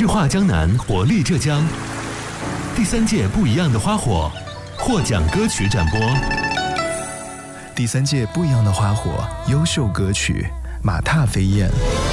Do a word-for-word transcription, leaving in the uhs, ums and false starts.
去化江南，活力浙江。第三届不一样的花火获奖歌曲展播。 第三届不一样的花火优秀歌曲《马踏飞燕》。